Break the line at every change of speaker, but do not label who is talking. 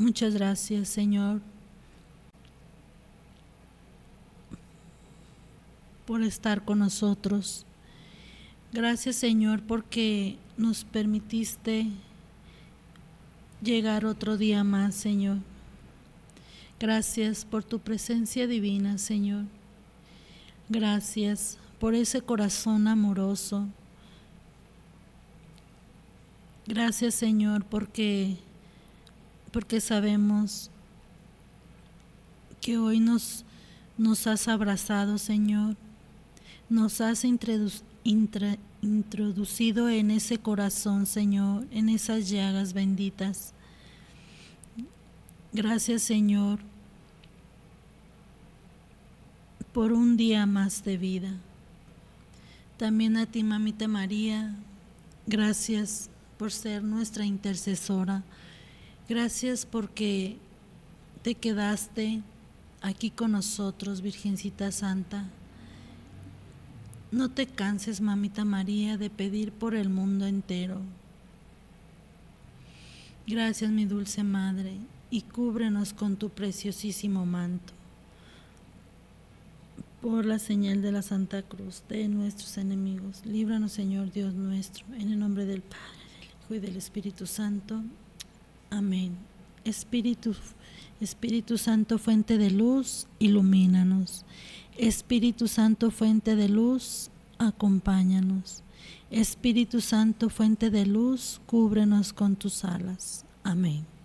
Muchas gracias, Señor, por estar con nosotros. Gracias, Señor, porque nos permitiste llegar otro día más, Señor. Gracias por tu presencia divina, Señor. Gracias por ese corazón amoroso. Gracias, Señor, porque sabemos que hoy nos has abrazado, Señor. Nos has introducido en ese corazón, Señor, en esas llagas benditas. Gracias, Señor, por un día más de vida. También a ti, Mamita María, gracias por ser nuestra intercesora. Gracias porque te quedaste aquí con nosotros, Virgencita Santa. No te canses, Mamita María, de pedir por el mundo entero. Gracias, mi dulce Madre, y cúbrenos con tu preciosísimo manto. Por la señal de la Santa Cruz de nuestros enemigos, líbranos, Señor Dios nuestro, en el nombre del Padre, del Hijo y del Espíritu Santo. Amén. Espíritu Santo, fuente de luz, ilumínanos. Espíritu Santo, fuente de luz, acompáñanos. Espíritu Santo, fuente de luz, cúbrenos con tus alas. Amén.